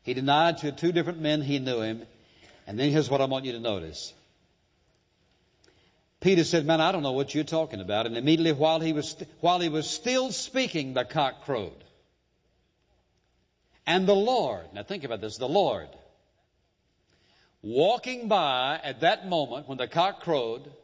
He denied to two different men he knew him. And then here's what I want you to notice. Peter said, man, I don't know what you're talking about. And immediately while he was still speaking, the cock crowed. And the Lord, now think about this, the Lord, walking by at that moment when the cock crowed,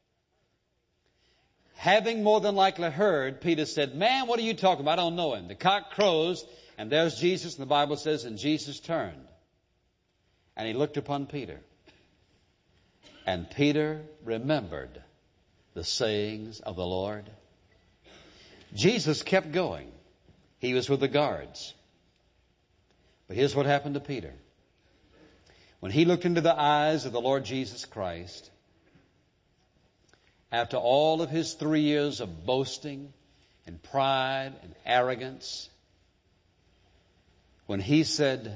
having more than likely heard, Peter said, man, what are you talking about? I don't know him. The cock crows, and there's Jesus, and the Bible says, and Jesus turned. And he looked upon Peter. And Peter remembered the sayings of the Lord. Jesus kept going. He was with the guards. But here's what happened to Peter. When he looked into the eyes of the Lord Jesus Christ, after all of his 3 years of boasting and pride and arrogance, when he said,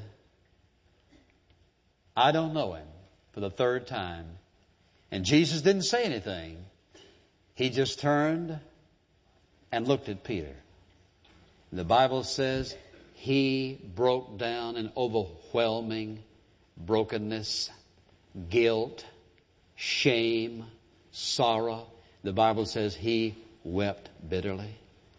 I don't know him, for the third time, and Jesus didn't say anything, he just turned and looked at Peter. And the Bible says he broke down in overwhelming brokenness, guilt, shame, sorrow. The Bible says he wept bitterly.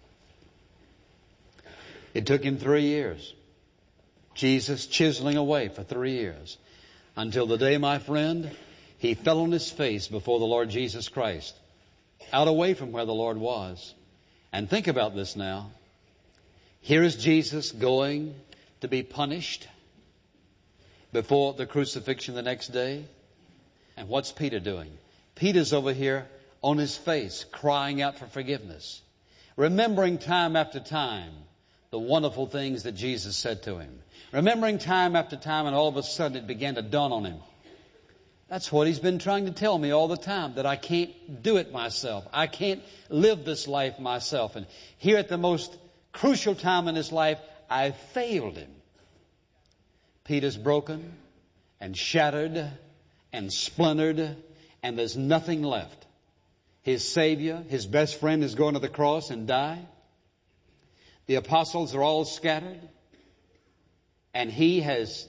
It took him 3 years. Jesus chiseling away for 3 years. Until the day, my friend, he fell on his face before the Lord Jesus Christ. Out away from where the Lord was. And think about this now. Here is Jesus going to be punished before the crucifixion the next day. And what's Peter doing? Peter's over here on his face, crying out for forgiveness. Remembering time after time the wonderful things that Jesus said to him. Remembering time after time, and all of a sudden it began to dawn on him. That's what he's been trying to tell me all the time, that I can't do it myself. I can't live this life myself. And here at the most crucial time in his life, I failed him. Peter's broken and shattered and splintered, and there's nothing left. His Savior, his best friend, is going to the cross and die. The apostles are all scattered, and he has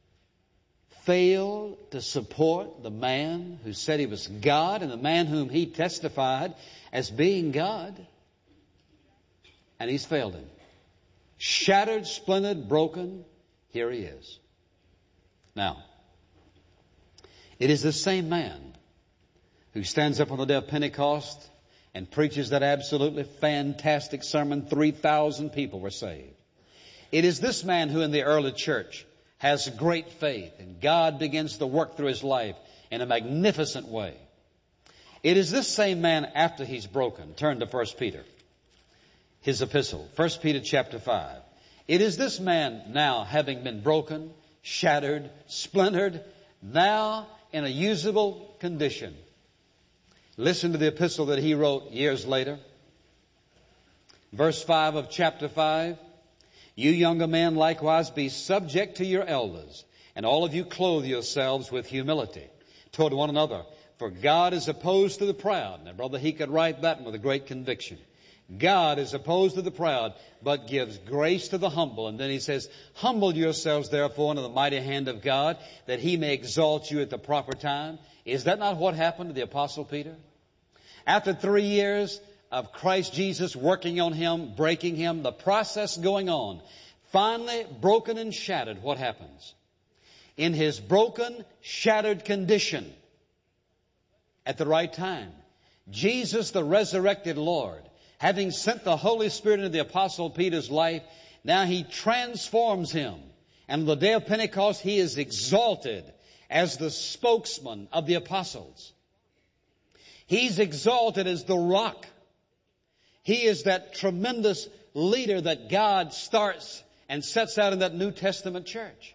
failed to support the man who said he was God and the man whom he testified as being God. And he's failed him. Shattered, splintered, broken, here he is. Now, it is the same man who stands up on the day of Pentecost and preaches that absolutely fantastic sermon. 3,000 people were saved. It is this man who in the early church has great faith, and God begins to work through his life in a magnificent way. It is this same man after he's broken. Turn to 1 Peter, his epistle, 1 Peter chapter 5. It is this man now, having been broken, shattered, splintered, now in a usable condition. Listen to the epistle that he wrote years later. Verse 5 of chapter 5. You younger men likewise be subject to your elders, and all of you clothe yourselves with humility toward one another. For God is opposed to the proud. Now, brother, he could write that with a great conviction. God is opposed to the proud, but gives grace to the humble. And then he says, humble yourselves therefore under the mighty hand of God, that he may exalt you at the proper time. Is that not what happened to the Apostle Peter? After 3 years of Christ Jesus working on him, breaking him, the process going on, finally broken and shattered, what happens? In his broken, shattered condition, at the right time, Jesus, the resurrected Lord, having sent the Holy Spirit into the Apostle Peter's life, now he transforms him. And on the day of Pentecost, he is exalted as the spokesman of the apostles. He's exalted as the rock. He is that tremendous leader that God starts and sets out in that New Testament church.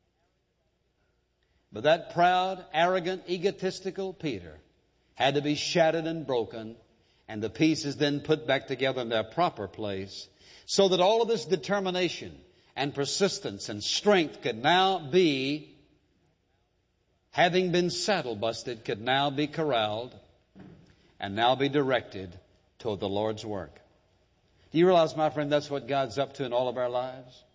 But that proud, arrogant, egotistical Peter had to be shattered and broken, and the pieces then put back together in their proper place, so that all of this determination and persistence and strength could now be, having been saddle busted, could now be corralled and now be directed toward the Lord's work. Do you realize, my friend, that's what God's up to in all of our lives?